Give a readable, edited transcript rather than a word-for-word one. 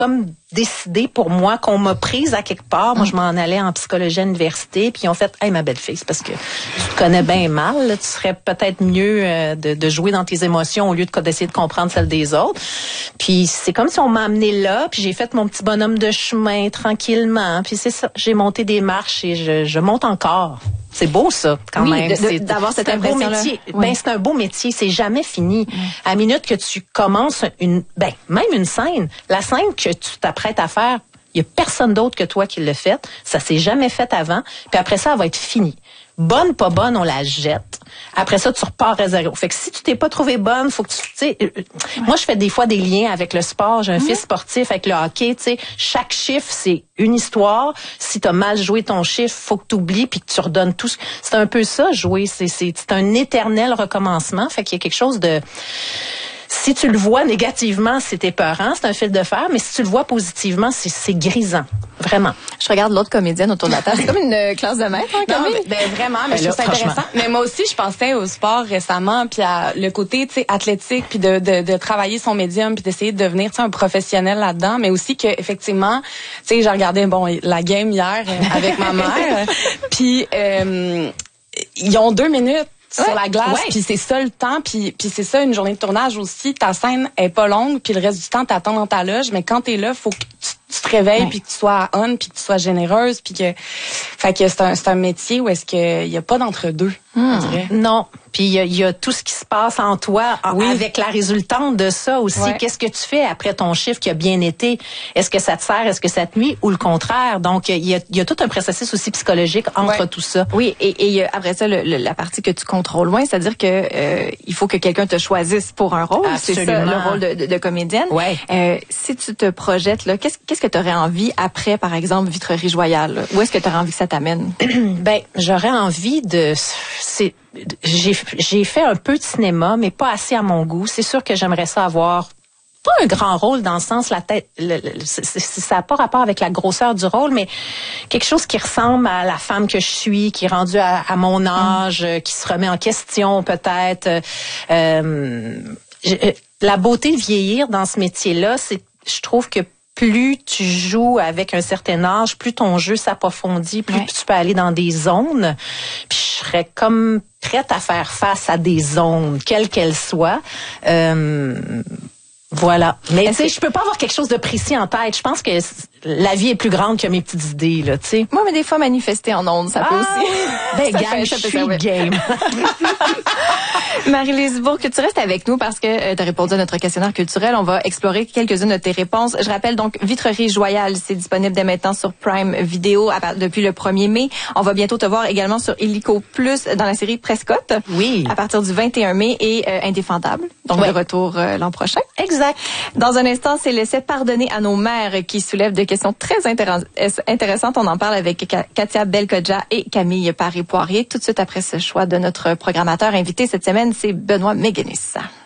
comme décidé pour moi qu'on m'a prise à quelque part. Moi, je m'en allais en psychologie à l'université, puis ils ont fait « Hey, ma belle-fille, c'est parce que tu te connais bien mal, là, tu serais peut-être mieux de jouer dans tes émotions au lieu d'essayer de comprendre celles des autres. » Puis c'est comme si on m'a amené là, puis j'ai fait mon petit bonhomme de chemin tranquillement, puis c'est ça, j'ai monté des marches et je monte encore. C'est beau, ça, quand même. D'avoir cette impression-là. C'est un beau métier. Oui. Ben, c'est un beau métier. C'est jamais fini. À la minute que tu commences même une scène, la scène que tu t'apprêtes à faire, il y a personne d'autre que toi qui l'a fait. Ça s'est jamais fait avant. Puis après ça, elle va être finie. Bonne, pas bonne, on la jette. Après ça, tu repars à zéro. Fait que si tu t'es pas trouvé bonne, faut que tu sais. Moi, je fais des fois des liens avec le sport. J'ai un fils sportif avec le hockey. Tu sais, chaque chiffre, c'est une histoire. Si t'as mal joué ton chiffre, faut que tu oublies puis que tu redonnes tout. C'est un peu ça, jouer. C'est un éternel recommencement. Fait qu'il y a quelque chose de... Si tu le vois négativement, c'est épeurant, c'est un fil de fer, mais si tu le vois positivement, c'est grisant. Vraiment. Je regarde l'autre comédienne autour de la table. C'est comme une classe de maître, hein, Camille? Vraiment, mais je trouve ça intéressant. Mais moi aussi, je pensais au sport récemment, puis à le côté, tu sais, athlétique, puis de travailler son médium, puis d'essayer de devenir, tu sais, un professionnel là-dedans, mais aussi que effectivement, tu sais, j'ai regardé la game hier avec ma mère, puis ils ont 2 minutes sur la glace, puis c'est ça le temps, puis c'est ça une journée de tournage aussi. Ta scène est pas longue, puis le reste du temps t'attends dans ta loge, mais quand t'es là, faut que tu te réveilles, puis que tu sois on, puis que tu sois généreuse, puis que, fait que c'est un métier où est-ce que y a pas d'entre-deux. Non. Puis il y a tout ce qui se passe en toi avec la résultante de ça aussi. Ouais. Qu'est-ce que tu fais après ton chiffre qui a bien été? Est-ce que ça te sert? Est-ce que ça te nuit? Ou le contraire? Donc, il y a tout un processus aussi psychologique entre tout ça. Oui, et après ça, la partie que tu contrôles loin, c'est-à-dire que il faut que quelqu'un te choisisse pour un rôle. Absolument. C'est ça, le rôle de comédienne. Ouais. Si tu te projettes, là, qu'est-ce que tu aurais envie après, par exemple, Vitrerie Joyale? Là? Où est-ce que tu aurais envie que ça t'amène? J'aurais envie de... J'ai fait un peu de cinéma, mais pas assez à mon goût. C'est sûr que j'aimerais ça avoir pas un grand rôle dans le sens la tête. Ça n'a pas rapport avec la grosseur du rôle, mais quelque chose qui ressemble à la femme que je suis, qui est rendue à mon âge, qui se remet en question peut-être. La beauté de vieillir dans ce métier-là, je trouve que plus tu joues avec un certain âge, plus ton jeu s'approfondit, plus tu peux aller dans des zones. Puis je serais comme prête à faire face à des zones, quelles qu'elles soient. Voilà. Mais tu sais, je peux pas avoir quelque chose de précis en tête. Je pense que la vie est plus grande que mes petites idées, là, tu sais. Moi, mais des fois, manifester en ondes, ça peut aussi. Je suis game. Marie-Lise Bourque, tu restes avec nous parce que tu as répondu à notre questionnaire culturel. On va explorer quelques-unes de tes réponses. Je rappelle donc Vitrerie Joyale, c'est disponible dès maintenant sur Prime Video depuis le 1er mai. On va bientôt te voir également sur Illico Plus dans la série Prescott. Oui. À partir du 21 mai et Indéfendable. Donc de retour l'an prochain. Exact. Dans un instant, c'est l'essai Pardonner à nos mères qui soulève des questions très intéressantes. On en parle avec Katia Belkodja et Camille Paré-Poirier tout de suite après ce choix de notre programmateur invité cette semaine, c'est Benoît Méguenis.